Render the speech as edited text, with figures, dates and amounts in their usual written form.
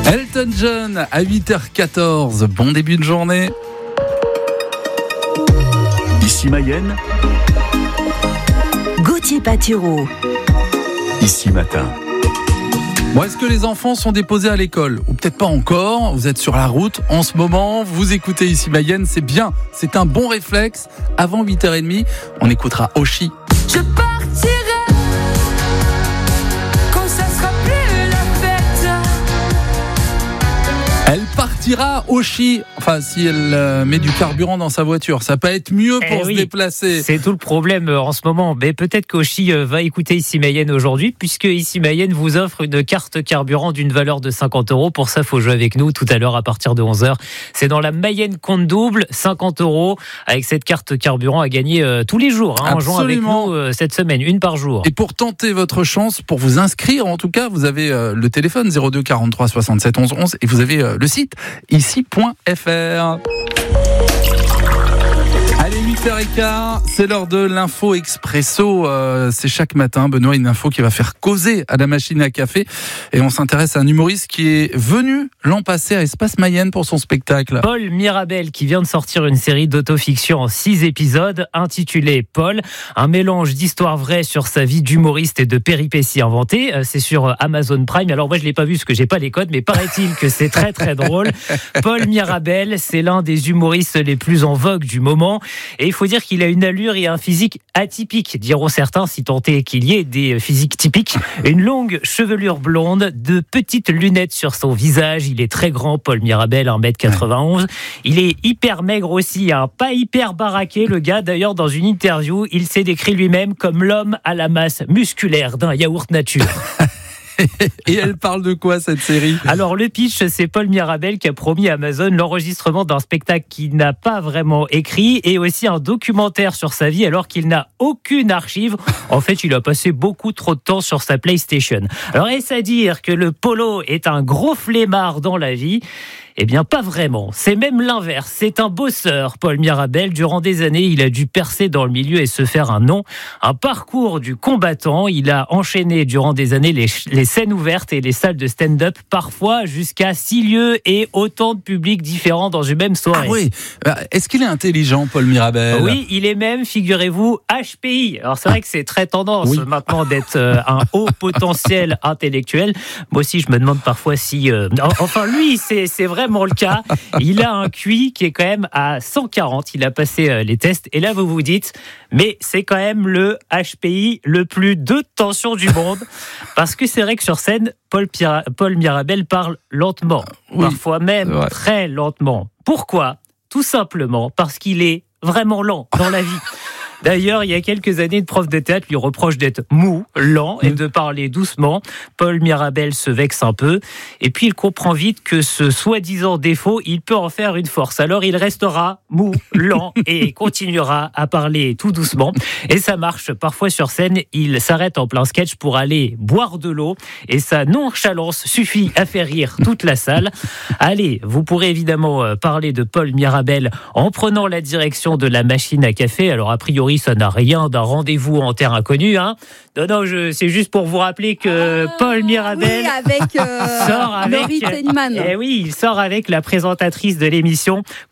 Elton John à 8h14. Bon début de journée. Ici Mayenne. Gauthier Patireau. Ici Matin. Bon, est-ce que les enfants sont déposés à l'école ? Ou peut-être pas encore, vous êtes sur la route en ce moment, vous écoutez Ici Mayenne, c'est bien, c'est un bon réflexe. Avant 8h30, on écoutera Oshi. Je partirai quand ça sera plus la fête. Elle partira Oshi, enfin si elle met du carburant dans sa voiture, ça peut être mieux pour se déplacer. C'est tout le problème en ce moment. Mais peut-être qu'Oshi va écouter Ici Mayenne aujourd'hui, puisque Ici Mayenne vous offre une carte carburant d'une valeur de 50 €. Pour ça, il faut jouer avec nous tout à l'heure à partir de 11h. C'est dans la Mayenne compte double, 50 € avec cette carte carburant à gagner tous les jours. En jouant avec nous cette semaine, une par jour. Et pour tenter votre chance, pour vous inscrire en tout cas, vous avez le téléphone 02 43 67 11 11 et vous avez le site ici.fr. Allez, 8h15, c'est l'heure de l'info expresso. C'est chaque matin, Benoît, une info qui va faire causer à la machine à café. Et on s'intéresse à un humoriste qui est venu l'an passé à Espace Mayenne pour son spectacle. Paul Mirabel, qui vient de sortir une série d'autofiction en 6 épisodes intitulée Paul, un mélange d'histoires vraies sur sa vie d'humoriste et de péripéties inventées. C'est sur Amazon Prime. Alors moi je l'ai pas vu parce que j'ai pas les codes, mais paraît-il que c'est très très drôle. Paul Mirabel, c'est l'un des humoristes les plus en vogue du moment. Et il faut dire qu'il a une allure et un physique atypique, diront certains, si tant est qu'il y ait des physiques typiques. Une longue chevelure blonde, de petites lunettes sur son visage. Il est très grand, Paul Mirabel, 1m91. Il est hyper maigre aussi, pas hyper baraqué, le gars. D'ailleurs, dans une interview, il s'est décrit lui-même comme l'homme à la masse musculaire d'un yaourt nature. Et elle parle de quoi, cette série ? Alors le pitch, c'est Paul Mirabel qui a promis à Amazon l'enregistrement d'un spectacle qu'il n'a pas vraiment écrit et aussi un documentaire sur sa vie alors qu'il n'a aucune archive. En fait, il a passé beaucoup trop de temps sur sa PlayStation. Alors est-ce à dire que le polo est un gros flemmard dans la vie ? Eh bien, pas vraiment. C'est même l'inverse. C'est un bosseur, Paul Mirabel. Durant des années, il a dû percer dans le milieu et se faire un nom. Un parcours du combattant. Il a enchaîné durant des années les scènes ouvertes et les salles de stand-up, parfois jusqu'à 6 lieux et autant de publics différents dans une même soirée. Ah oui. Est-ce qu'il est intelligent, Paul Mirabel ? Oui, il est même, figurez-vous, HPI. Alors c'est vrai que c'est très tendance maintenant d'être un haut potentiel intellectuel. Moi aussi, je me demande parfois si... Enfin, lui, c'est vraiment le cas. Il a un QI qui est quand même à 140. Il a passé les tests. Et là, vous vous dites, mais c'est quand même le HPI le plus de tension du monde. Parce que c'est vrai que sur scène, Paul Mirabel parle lentement. Parfois même très lentement. Pourquoi ? Tout simplement parce qu'il est vraiment lent dans la vie. D'ailleurs, il y a quelques années, une prof de théâtre lui reproche d'être mou, lent et de parler doucement. Paul Mirabel se vexe un peu et puis il comprend vite que ce soi-disant défaut, il peut en faire une force. Alors il restera mou, lent et continuera à parler tout doucement. Et ça marche. Parfois sur scène, il s'arrête en plein sketch pour aller boire de l'eau et sa nonchalance suffit à faire rire toute la salle. Allez, vous pourrez évidemment parler de Paul Mirabel en prenant la direction de la machine à café. Alors a priori, ça n'a rien d'un rendez-vous en terre inconnue. Non, c'est juste pour vous rappeler que Paul Mirabel sort avec Laurie Teichmann. Il sort avec la présentatrice de l'émission.